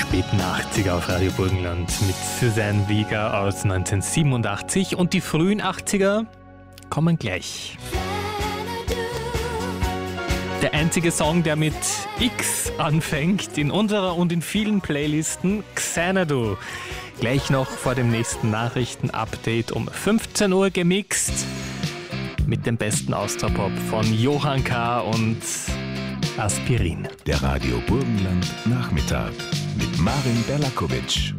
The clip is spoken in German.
späten 80er auf Radio Burgenland mit Suzanne Vega aus 1987 und die frühen 80er kommen gleich. Der einzige Song, der mit X anfängt, in unserer und in vielen Playlisten, Xanadu. Gleich noch vor dem nächsten Nachrichten-Update um 15 Uhr gemixt mit dem besten Austropop von Johann K. und Aspirin. Der Radio Burgenland Nachmittag mit Marin Berlakovic.